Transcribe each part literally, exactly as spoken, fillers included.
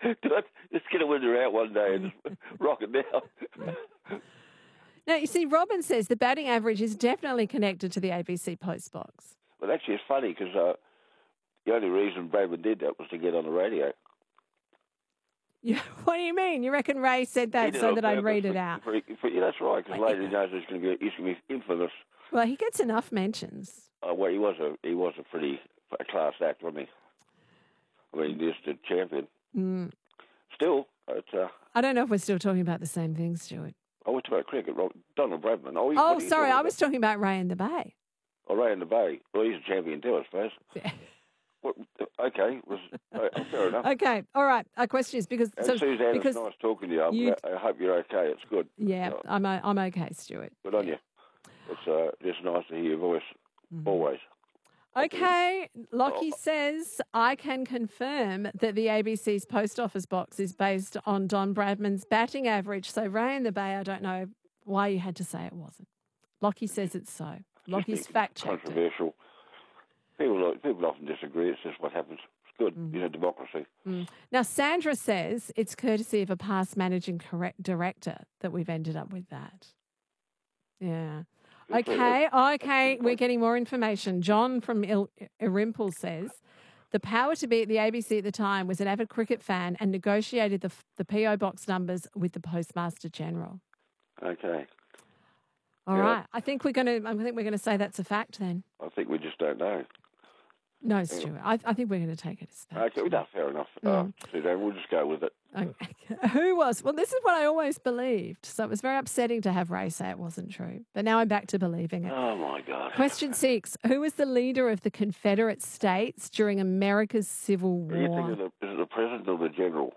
Just get a window out one day and just rock it down. Now, you see, Robin says the batting average is definitely connected to the A B C post box. But actually, it's funny because uh, the only reason Bradman did that was to get on the radio. Yeah, what do you mean? You reckon Ray said that so that I'd read it out? For, for, yeah, that's right, because later he knows he's going to be, he's going to be infamous. Well, he gets enough mentions. Uh, well, he was a he was a pretty a class act, wasn't he? I mean, he just a champion. Mm. Still, it's, uh, I don't know if we're still talking about the same thing, Stuart. I was talking about cricket, Donald Bradman. Oh, he, oh sorry, I was talking about Ray in the Bay. Oh, Ray in the Bay. Well, he's a champion too, I suppose. Yeah. What, okay, was uh, fair enough. Okay, all right. Our question is because and so, Suzanne, because it's nice talking to you. I'm you, glad, I hope you're okay. It's good. Yeah, uh, I'm I'm okay, Stuart. Good on you. It's uh, just nice to hear your voice mm-hmm. always. Okay, Lockie oh. says, I can confirm that the A B C's post office box is based on Don Bradman's batting average. So Ray in the Bay, I don't know why you had to say it wasn't. Lockie says it's so. Lockie's fact-checked controversial. it. People, people often disagree. It's just what happens. It's good. Mm. You know, democracy. Mm. Now, Sandra says it's courtesy of a past managing correct director that we've ended up with that. Yeah. Okay, okay, we're getting more information. John from Il- Irimple says the power to be at the A B C at the time was an avid cricket fan and negotiated the the P O box numbers with the Postmaster General. Okay. All yeah. right. I think we're going to. I think we're going to say that's a fact then. I think we just don't know. No, Stuart. I, I think we're going to take it as fact. Okay, no, fair enough. Mm. Uh, so then we'll just go with it. Okay. Who was? Well, this is what I always believed. So it was very upsetting to have Ray say it wasn't true. But now I'm back to believing it. Oh, my God. Question six. Who was the leader of the Confederate States during America's Civil War? Are you thinking of, is it the president or the general?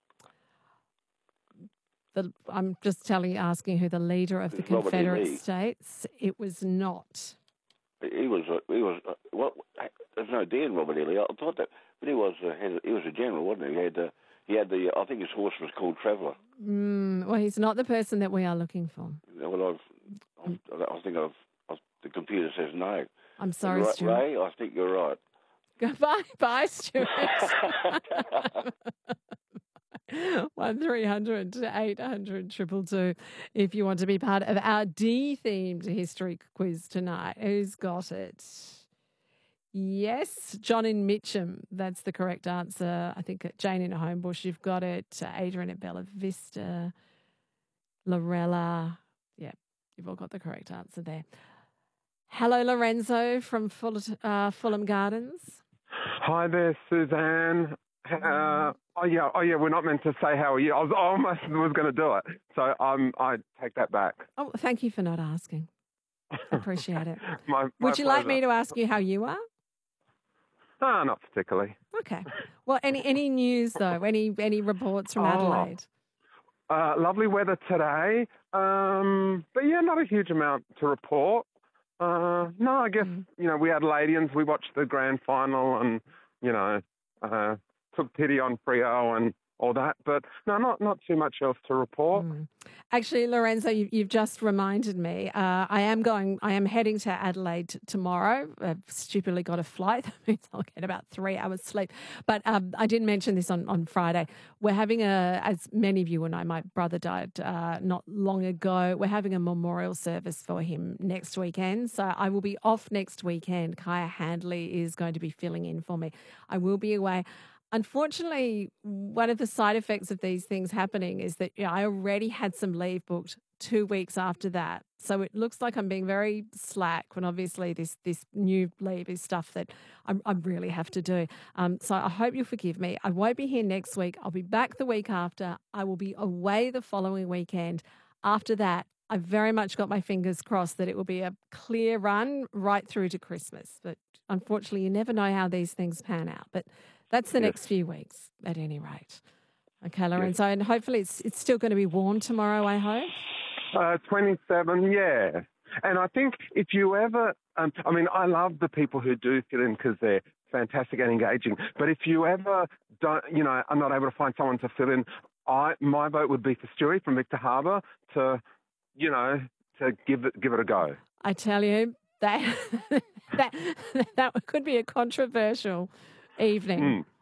The, I'm just telling you, asking who the leader of the Confederate States. It was not. He was. Uh, he was. Uh, what? There's no D in Robert E. Lee. I thought that, but he was. Uh, he was a general, wasn't he? He had. Uh, he had the. I think his horse was called Traveller. Mm, well, he's not the person that we are looking for. Well, I've. I've I think I've, I've. The computer says no. I'm sorry, right, Stuart. Ray, I think you're right. Goodbye, bye, Stuart. One three hundred eight hundred triple two. If you want to be part of our D-themed history quiz tonight, who's got it? Yes, John in Mitcham. That's the correct answer. I think Jane in Homebush, you've got it. Adrian at Bella Vista, Lorella. Yeah, you've all got the correct answer there. Hello, Lorenzo from Full, uh, Fulham Gardens. Hi there, Suzanne. Uh, oh yeah, oh yeah. We're not meant to say how are you. I was I almost was going to do it, so um, I take that back. Oh, thank you for not asking. Appreciate it. my, my Would you pleasure. like me to ask you how you are? Ah, not particularly. Okay. Well, any any news though? Any any reports from oh, Adelaide? Uh, lovely weather today, um, but yeah, not a huge amount to report. Uh, no, I guess mm. you know we Adelaideans. We watched the grand final, and you know. Uh, took pity on Freo and all that, but no, not not too much else to report. Mm. Actually, Lorenzo, you, you've just reminded me. Uh, I am going. I am heading to Adelaide t- tomorrow. I've stupidly got a flight. That means I'll get about three hours sleep. But um, I didn't mention this on, on Friday. We're having a, as many of you will know, my brother died uh, not long ago. We're having a memorial service for him next weekend. So I will be off next weekend. Kaya Handley is going to be filling in for me. I will be away. Unfortunately, one of the side effects of these things happening is that you know, I already had some leave booked two weeks after that. So it looks like I'm being very slack when obviously this this new leave is stuff that I, I really have to do. Um, so I hope you'll forgive me. I won't be here next week. I'll be back the week after. I will be away the following weekend. After that, I've very much got my fingers crossed that it will be a clear run right through to Christmas. But unfortunately, you never know how these things pan out. But that's the yes. next few weeks, at any rate. Okay, Lorenzo, yes. and hopefully it's it's still going to be warm tomorrow, I hope? Uh, twenty-seven, yeah. And I think if you ever, um, I mean, I love the people who do fill in because they're fantastic and engaging. But if you ever don't, you know, are not able to find someone to fill in, I my vote would be for Stewie from Victor Harbour to, you know, to give it give it a go. I tell you, that that that could be a controversial evening. Mm.